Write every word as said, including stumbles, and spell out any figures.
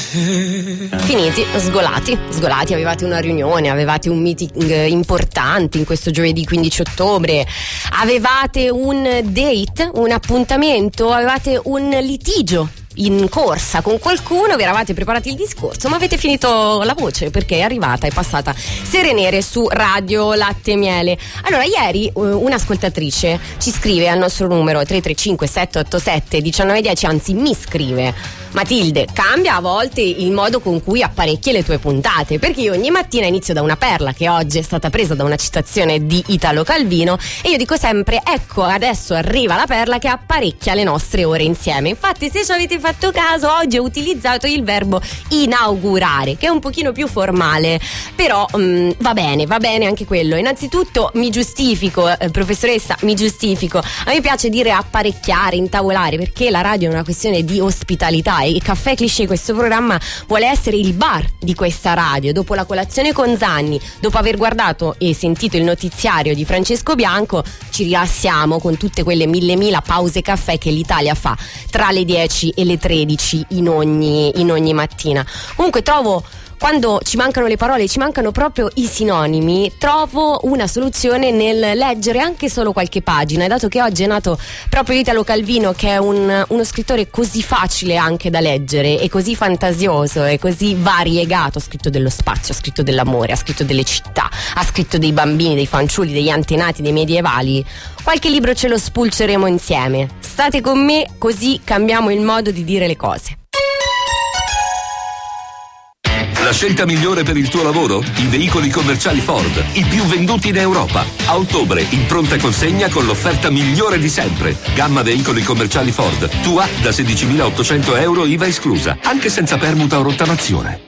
Finiti, sgolati, sgolati, avevate una riunione, avevate un meeting importante in questo giovedì quindici ottobre, avevate un date, un appuntamento, avevate un litigio in corsa con qualcuno, vi eravate preparati il discorso, ma avete finito la voce perché è arrivata, è passata Serenere su Radio Latte e Miele. Allora, ieri un'ascoltatrice ci scrive al nostro numero tre tre cinque sette otto sette uno nove uno zero, anzi mi scrive: Matilde, cambia a volte il modo con cui apparecchi le tue puntate, perché io ogni mattina inizio da una perla che oggi è stata presa da una citazione di Italo Calvino e io dico sempre: ecco, adesso arriva la perla che apparecchia le nostre ore insieme. Infatti, se ci avete fatto caso, oggi ho utilizzato il verbo inaugurare, che è un pochino più formale, però mh, va bene, va bene anche quello. Innanzitutto mi giustifico, eh, professoressa, mi giustifico. A me piace dire apparecchiare, intavolare, perché la radio è una questione di ospitalità e il Caffè Cliché, questo programma, vuole essere il bar di questa radio. Dopo la colazione con Zanni, dopo aver guardato e sentito il notiziario di Francesco Bianco, ci rilassiamo con tutte quelle mille mila pause caffè che l'Italia fa tra le dieci e le tredici in ogni, in ogni mattina. Comunque trovo, quando ci mancano le parole, ci mancano proprio i sinonimi, trovo una soluzione nel leggere anche solo qualche pagina. E dato che oggi è nato proprio Italo Calvino, che è un, uno scrittore così facile anche da leggere e così fantasioso e così variegato, ha scritto dello spazio, ha scritto dell'amore, ha scritto delle città, ha scritto dei bambini, dei fanciulli, degli antenati, dei medievali, qualche libro ce lo spulceremo insieme. State con me, così cambiamo il modo di dire le cose. La scelta migliore per il tuo lavoro? I veicoli commerciali Ford, i più venduti in Europa. A ottobre, in pronta consegna con l'offerta migliore di sempre. Gamma veicoli commerciali Ford, tua da sedicimilaottocento euro I V A esclusa, anche senza permuta o rottamazione.